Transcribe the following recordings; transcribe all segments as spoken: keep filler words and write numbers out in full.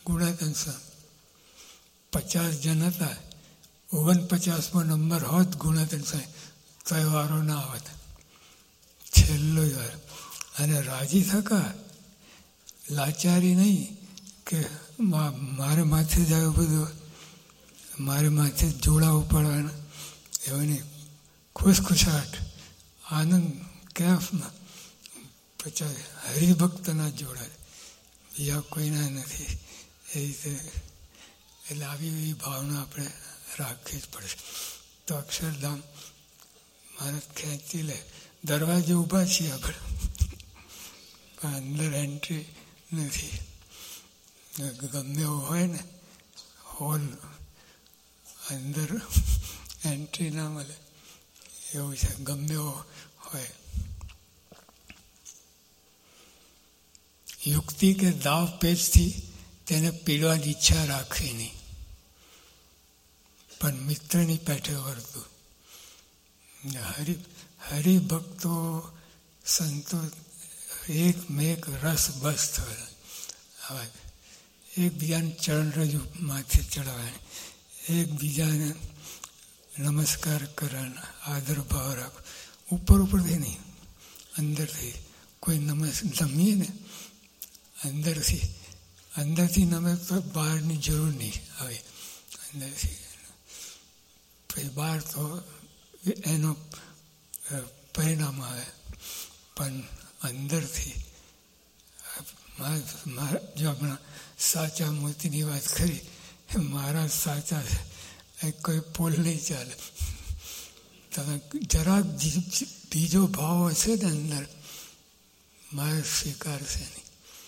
ગુણાતન સ્વામી પચાસ જણ હતા, ઓગણપચાસમો નંબર હોત ગુણાતન સ્વામી તો એ વારો ના આવત, છેલ્લો વાર. અને રાજી થકા, લાચારી નહીં કે મારે માથે જ આવ્યું બધું, મારે માથે જ જોડાવું પડવાના, એવું નહીં. ખુશખુશાટ આનંદ કેફમાં પછી હરિભક્તના જોડાય, બીજા કોઈના નથી. એ રીતે એટલે આવી એવી ભાવના આપણે રાખવી જ પડશે. તો અક્ષરધામ મહારાજ ખેંચી લે. દરવાજે ઊભા છીએ આપણે, પણ અંદર એન્ટ્રી નથી. ગમે એવો હોય ને હોલ, અંદર એન્ટ્રી ના મળે એવું છે. ગમે એવો હોય. યુક્તિ કે દાવ પેચથી તેને પીડવાની ઈચ્છા રાખવી નહીં, પણ મિત્રની પેઠે વર્તું. હરિ હરિભક્તો સંતો એક મેક રસ બસ થયેલા, એકબીજાને ચરણ રજુ માથે ચડાવવાની, એકબીજાને નમસ્કાર કરવાના, આદર ભાવ રાખો. ઉપર ઉપરથી નહીં, અંદરથી. કોઈ નમસ નમીએ ને અંદરથી, અંદરથી નમે તો બહારની જરૂર નહીં આવે. અંદરથી પછી બહાર તો એનો પરિણામ આવે, પણ અંદરથી. જો આપણા સાચા મોતીની વાત કરી, મારા સાચા છે, કોઈ પોલ નહીં ચાલે. તમે જરાક બીજો ભાવ હશે ને અંદર, મારે સ્વીકારશે નહીં.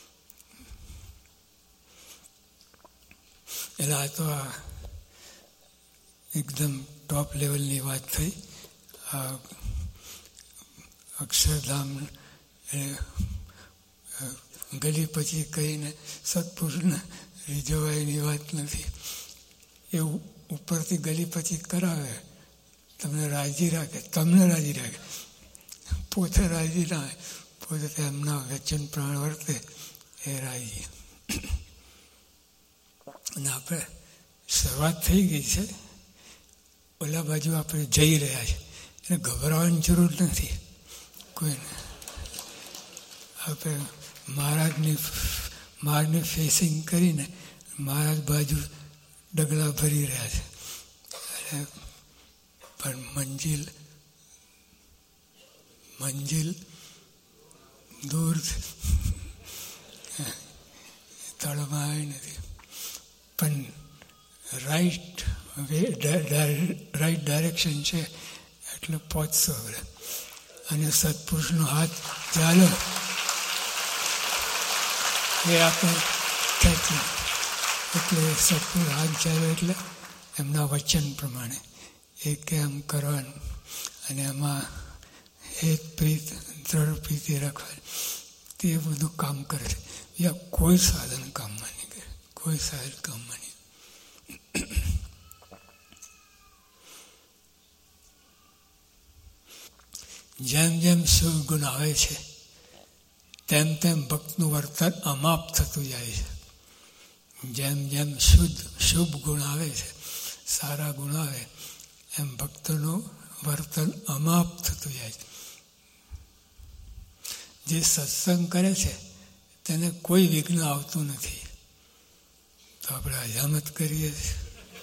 એટલે આ તો આ એકદમ ટોપ લેવલની વાત થઈ. આ અક્ષરધામ ગલી પછી કહીને સત્પુરુષને રીઝવાયની વાત નથી. એવું ઉપરથી ગલી પછી કરાવે, તમને રાજી રાખે, તમને રાજી રાખે, પોતે રાજી ના હોય, પોતે એમના વચન પ્રાણ વર્તે એ રાજી. અને આપણે શરૂઆત થઈ ગઈ છે, ઓલા બાજુ આપણે જઈ રહ્યા છીએ, એને ગભરાવાની જરૂર નથી કોઈને. આપણે મહારાજની મહારાજને ફેસિંગ કરીને મહારાજ બાજુ ડગલા ભરી રહ્યા છે. અને પણ મંજિલ મંજિલ દૂર તળમાં આવી નથી, પણ રાઈટ વે રાઈટ ડાયરેક્શન છે એટલે પહોંચશો હવે. અને સત્પુરુષનો હાથ ચાલો એ આપણે ખેંચી, એટલે સત્પુરુષ હાથ ચાલો એટલે એમના વચન પ્રમાણે એ કેમ કરવાનું, અને એમાં હેત પ્રીત દ્રઢ પ્રીતિ રાખવાની, તે બધું કામ કરે છે. યા કોઈ સાધન કામમાં નહીં કરે, કોઈ સાધન કામમાં નહીં. જેમ જેમ શુભ ગુણ આવે છે તેમ તેમ ભક્તનું વર્તન અમાપ થતું જાય છે. જેમ જેમ શુદ્ધ શુભ ગુણ આવે છે, સારા ગુણ આવે, એમ ભક્તનું વર્તન અમાપ થતું જાય છે. જે સત્સંગ કરે છે તેને કોઈ વિઘ્ન આવતું નથી, તો આપણે હજામત કરીએ છીએ,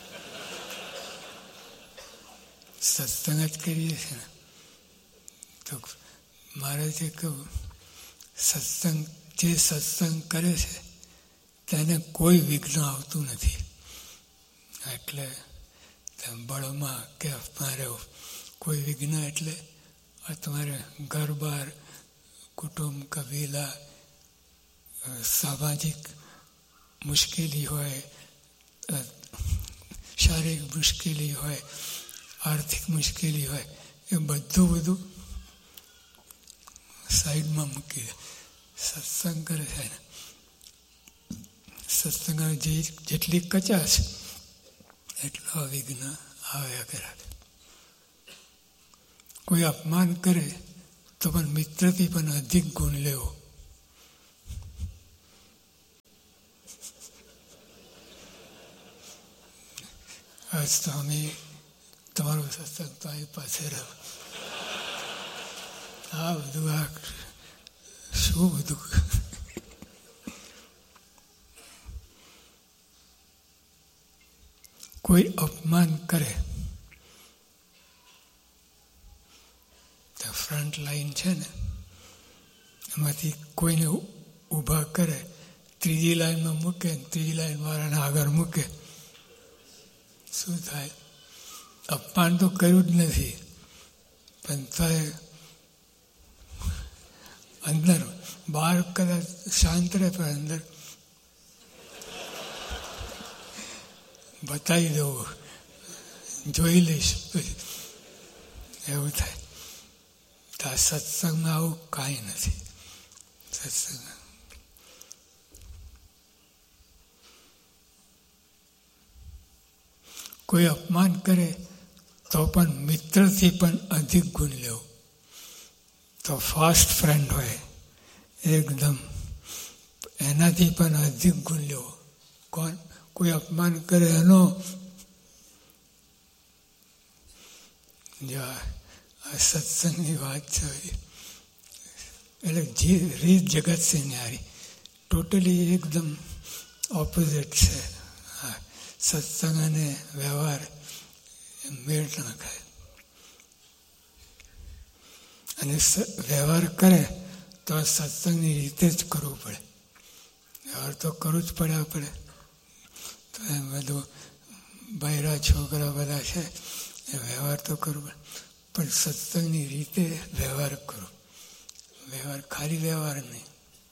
સત્સંગ જ કરીએ છીએ ને. તો મારે જે કહું, સત્સંગ જે સત્સંગ કરે છે તેને કોઈ વિઘ્ન આવતું નથી. એટલે બળમાં કે મારે કોઈ વિઘ્ન એટલે તમારે ઘર બાર, કુટુંબ, કબીલા, સામાજિક મુશ્કેલી હોય, શારીરિક મુશ્કેલી હોય, આર્થિક મુશ્કેલી હોય, એ બધું બધું સાઈડમાં મૂકી દે. સત્સંગ કરે છે ને, સત્સંગ જે જેટલી કચાશ એટલો વિઘ્ન આવ્યા કરે. કોઈ અપમાન કરે તો પણ મિત્રથી પણ અધિક ગુણ લેવો. આજ તો અમે તમારો સત્સંગ તો અહીં પાસે રહ્યો. આ બધું આ શું બધું કોઈ અપમાન કરે તો ફ્રન્ટ લાઈન છે ને એમાંથી કોઈને ઊભા કરે, ત્રીજી લાઈનમાં મૂકે, ત્રીજી લાઈન વાળાને આગળ મૂકે, શું થાય? અપમાન તો કર્યું જ નથી, પણ થાય અંદર બહાર કદાચ શાંત રહે, પણ અંદર બતાવી દઉં, જોઈ લઈશ પછી એવું થાય. તો આ સત્સંગમાં આવું કાંઈ નથી. સત્સંગ કોઈ અપમાન કરે તો પણ મિત્રથી પણ અધિક ગુણ લેવો. તો ફાસ્ટ ફ્રેન્ડ હોય એકદમ, એનાથી પણ અધિક ગુણ લેવો. કોણ? કોઈ અપમાન કરે એનો. જો આ સત્સંગની વાત છે એટલે જે રીત જગત છે ન્યારી ટોટલી એકદમ ઓપોઝિટ છે. હા, સત્સંગ અને વ્યવહાર મેળ ના ખાય. અને વ્યવહાર કરે તો સત્સંગની રીતે જ કરવું પડે. વ્યવહાર તો કરવું જ પડે આપણે. તો એમ બધું બૈરા છોકરા બધા છે એ વ્યવહાર તો કરવો પડે, પણ સત્સંગની રીતે વ્યવહાર કરો. વ્યવહાર ખાલી વ્યવહાર નહીં.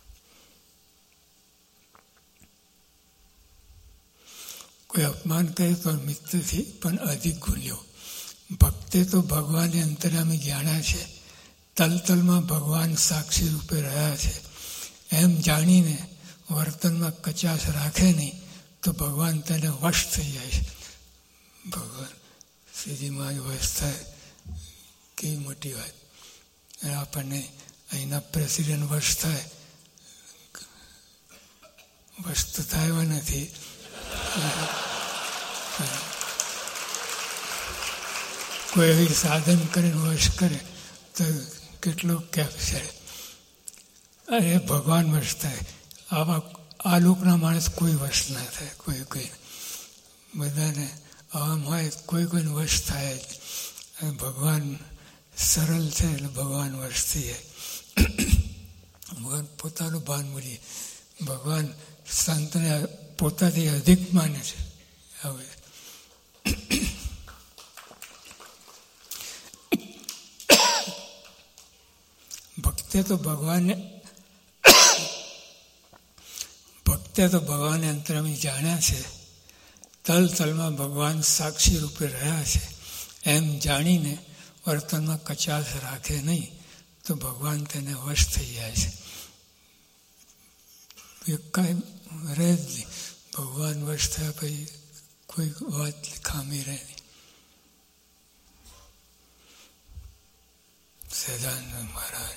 કોઈ અપમાન કરે તો મિત્રથી પણ અધિક ગુણ લેવો. ભક્તે તો ભગવાનને અંતર્યામી જાણ્યા છે, તલતલમાં ભગવાન સાક્ષી રૂપે રહ્યા છે એમ જાણીને વર્તનમાં કચાશ રાખે નહીં તો ભગવાન તેને વશ થઈ જાય છે. ભગવાન શ્રીજીમાં વશ થાય કેવી મોટી વાત. આપણને અહીંના પ્રેસિડેન્ટ વશ થાય, વશ તો થાય નથી. કોઈ એવી સાધન કરીને વશ કરે તો કેટલો કેપ છે. અરે ભગવાન વશ થાય. આવા આ લોકના માણસ કોઈ વશ ના થાય. કોઈ કોઈ બધાને આમ હોય, કોઈ કોઈને વશ થાય જ. અને ભગવાન સરળ છે એટલે ભગવાન વશ થઈ જાય. ભગવાન પોતાનું ભાન મૂલીએ. ભગવાન સંતને પોતાથી અધિક માને છે. હવે ભક્તે તો ભગવાનને ભક્તે તો ભગવાનને અંતરામી જાણ્યા છે, તલ તલમાં ભગવાન સાક્ષી રૂપે રહ્યા છે એમ જાણીને વર્તનમાં કચાશ રાખે નહીં તો ભગવાન તેને વશ થઈ જાય છે. કાંઈ રહે જ નહીં. ભગવાન વશ થયા પછી કોઈ વાત ખામી રહે નહીં. સદાનંદ મહારાજ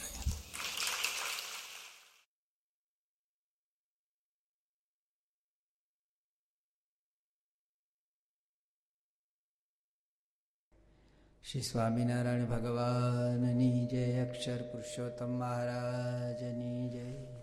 શ્રી સ્વામિનારાયણ ભગવાનની જય. અક્ષર પુરુષોત્તમ મહારાજની જય.